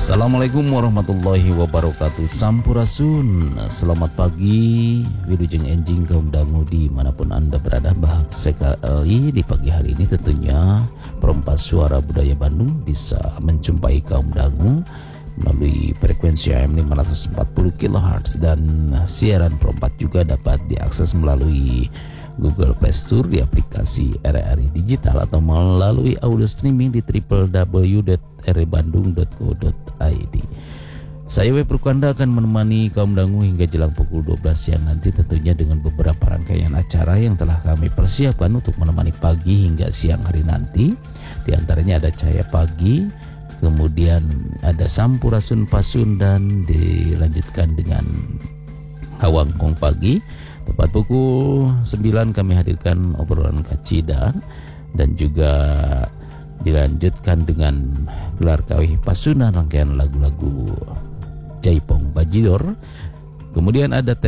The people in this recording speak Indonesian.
Assalamualaikum warahmatullahi wabarakatuh. Sampurasun. Selamat pagi Wilujeng Enjing kaum dangu dimanapun Anda berada. Bahagia sekali di pagi hari ini tentunya Perempat Suara Budaya Bandung bisa menjumpai kaum dangu melalui frekuensi AM 540 kHz, dan siaran Perempat juga dapat diakses melalui Google Play Store di aplikasi RRI Digital atau melalui audio streaming di www.rrbandung.co.id. Saya Web Rukanda akan menemani kaum dangu hingga jelang pukul 12 siang nanti, tentunya dengan beberapa rangkaian acara yang telah kami persiapkan untuk menemani pagi hingga siang hari nanti. Di antaranya ada Cahaya Pagi, kemudian ada Sampurasun Pasun, dan dilanjutkan dengan Awangkong Pagi. Tepat pukul 9 kami hadirkan obrolan kacida, dan juga dilanjutkan dengan gelar kawih pasunan rangkaian lagu-lagu Jaipong Bajidor. Kemudian ada